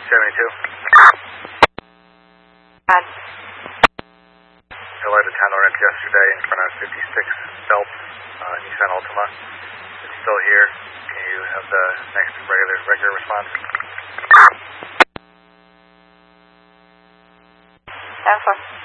72. Hello to town orange yesterday in front of 56 Belt, Nissan Altima. It's still here. Can you have the next regular response? 10-4.